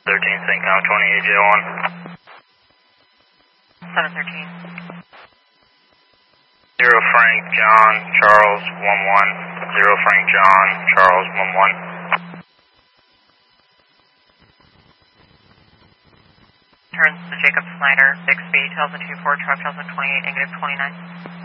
13 St. Cow 28J1. 713. 0 Frank John Charles 11. 0 Frank John Charles 11. Turns to Jacob Snyder, Bixby, 2024, truck 2028, negative 29.